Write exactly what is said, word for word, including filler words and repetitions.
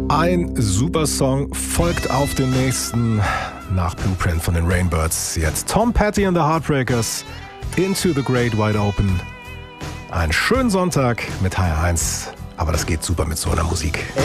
Ein super Song folgt auf den nächsten nach Blueprint von den Rainbirds. Jetzt Tom Petty and the Heartbreakers, Into the Great Wide Open. Einen schönen Sonntag mit H R eins, aber das geht super mit so einer Musik.